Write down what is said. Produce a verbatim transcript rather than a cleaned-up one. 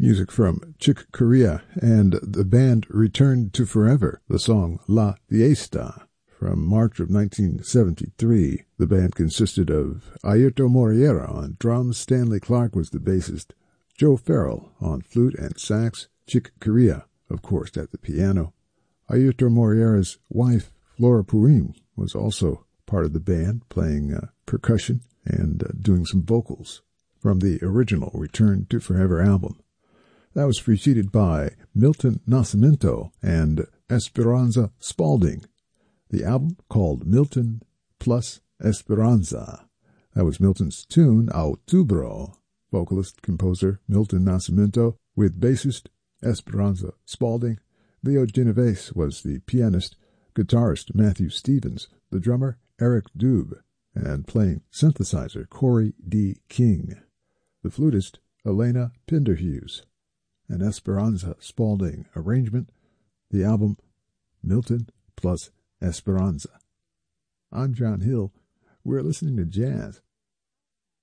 Music from Chick Corea and the band Return to Forever, the song La Fiesta. From March of nineteen seventy-three, the band consisted of Airto Moreira on drums, Stanley Clark was the bassist, Joe Farrell on flute and sax, Chick Corea, of course, at the piano. Airto Moreira's wife, Flora Purim, was also part of the band, playing uh, percussion and uh, doing some vocals from the original Return to Forever album. That was preceded by Milton Nascimento and Esperanza Spalding. The album called Milton plus Esperanza. That was Milton's tune, Outubro. Vocalist, composer Milton Nascimento with bassist Esperanza Spalding. Leo Genovese was the pianist, guitarist Matthew Stevens, the drummer Eric Dube, and playing synthesizer Corey D. King. The flutist Elena Pinderhughes. An Esperanza Spalding arrangement. The album Milton plus Esperanza. I'm John Hill. We're listening to jazz